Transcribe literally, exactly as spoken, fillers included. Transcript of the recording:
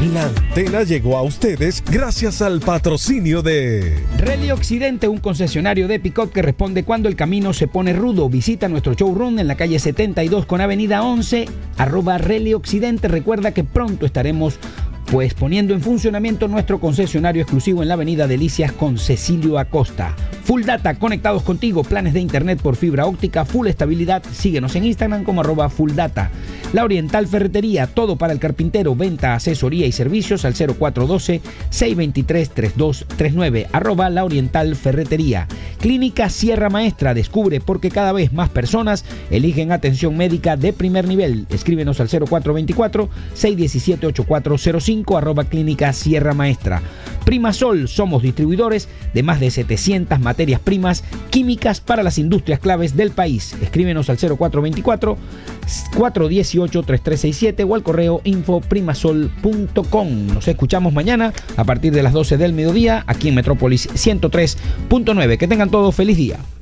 La antena llegó a ustedes gracias al patrocinio de Rally Occidente, un concesionario de pick-up que responde cuando el camino se pone rudo. Visita nuestro showroom en la calle setenta y dos con avenida once, arroba Rally Occidente. Recuerda que pronto estaremos pues poniendo en funcionamiento nuestro concesionario exclusivo en la avenida Delicias con Cecilio Acosta. Full Data, conectados contigo, planes de internet por fibra óptica, full estabilidad. Síguenos en Instagram como arroba Full Data. La Oriental Ferretería, todo para el carpintero, venta, asesoría y servicios al cero cuatro uno dos, seis dos tres, tres dos tres nueve, arroba La Oriental Ferretería. Clínica Sierra Maestra, descubre por qué cada vez más personas eligen atención médica de primer nivel. Escríbenos al cero cuatro dos cuatro, seis uno siete, ocho cuatro cero cinco, arroba Clínica Sierra Maestra. Primasol, somos distribuidores de más de setecientas materias primas químicas para las industrias claves del país. Escríbenos al cero cuatro dos cuatro, cuatro uno ocho, tres tres seis siete o al correo info primasol punto com. Nos escuchamos mañana a partir de las doce del mediodía aquí en Metrópolis ciento tres punto nueve. Que tengan todos feliz día.